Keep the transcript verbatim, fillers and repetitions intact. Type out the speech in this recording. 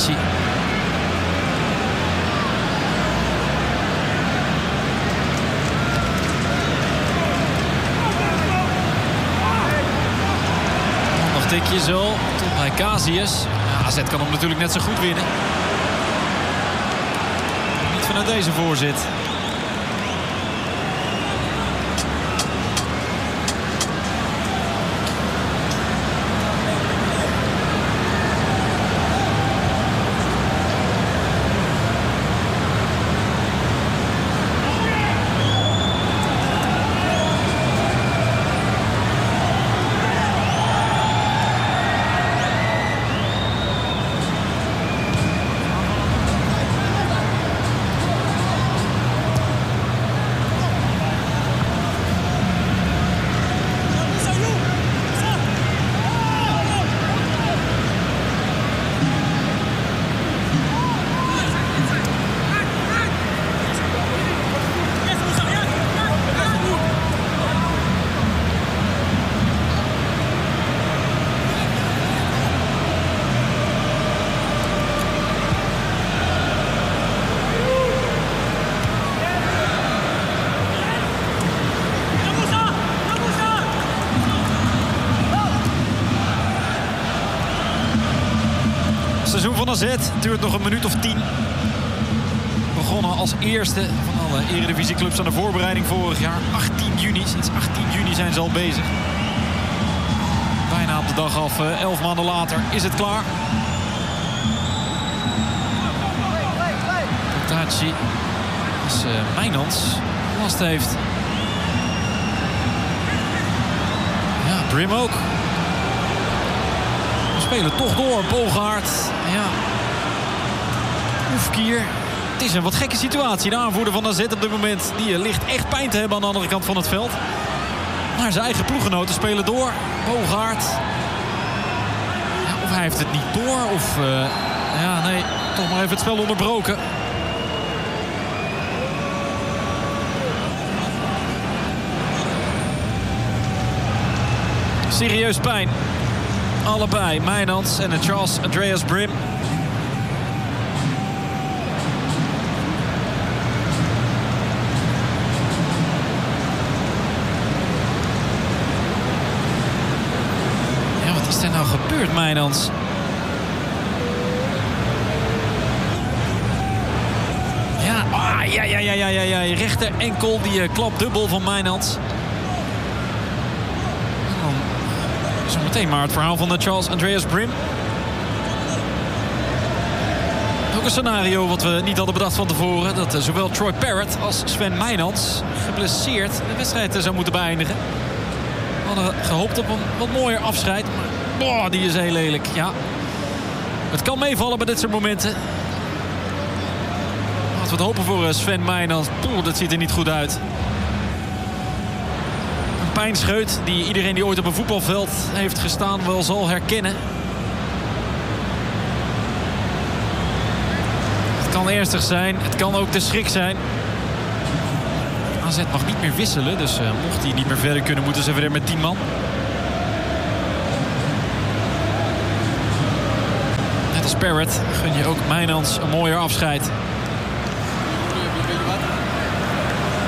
Boctacci. Nog tikje zo. Tot bij Casius. Ja, A Z kan hem natuurlijk net zo goed winnen. Niet vanuit deze voorzit. Het seizoen van A Z duurt nog een minuut of tien. Begonnen als eerste van alle eredivisieclubs aan de voorbereiding vorig jaar. achttien juni, sinds achttien juni zijn ze al bezig. Bijna op de dag af, elf maanden later, is het klaar. Boctacci, als uh, Mijnans last heeft. Ja, Brim ook. We spelen toch door, Bogaert. Ja. Oefkier. Het is een wat gekke situatie. De aanvoerder van A Z op dit moment, die ligt echt pijn te hebben aan de andere kant van het veld. Maar zijn eigen ploeggenoten spelen door. Bogaert. Ja, of hij heeft het niet door, of... Uh, ja, nee, toch maar even het spel onderbroken. Serieus pijn. Allebei, Mijnans en Charles Andreas Brim. Ja, wat is er nou gebeurd, Mijnans? Ja, ah, ja, ja, ja, ja, ja, ja. Rechter enkel, die uh, klapt dubbel van Mijnans. Zometeen maar het verhaal van de Charles Andreas Brim. Ook een scenario wat we niet hadden bedacht van tevoren. Dat uh, zowel Troy Parrott als Sven Mijnans geblesseerd de wedstrijd uh, zou moeten beëindigen. We hadden gehoopt op een wat mooier afscheid. Maar boah, die is heel lelijk. Ja. Het kan meevallen bij dit soort momenten. Laten we het hopen voor uh, Sven Mijnans. Poeh, dat ziet er niet goed uit. Pijnscheut die iedereen die ooit op een voetbalveld heeft gestaan wel zal herkennen. Het kan ernstig zijn, het kan ook de schrik zijn. A Z mag niet meer wisselen, dus uh, mocht hij niet meer verder kunnen, moeten ze verder met tien man. Net als Parrott gun je ook Mijnans een mooier afscheid.